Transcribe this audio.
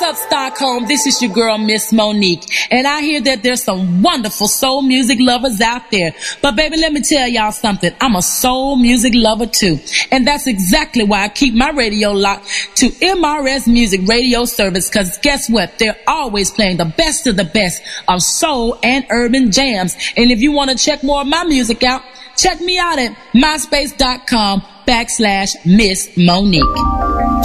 up, Stockholm? This is your girl, Miss Monique. And I hear that there's some wonderful soul music lovers out there. But baby, let me tell y'all something. I'm a soul music lover too. And that's exactly why I keep my radio locked to MRS Music Radio Service. Cause guess what? They're always playing the best of the best of soul and urban jams. And if you want to check more of my music out, check me out at myspace.com/Miss Monique.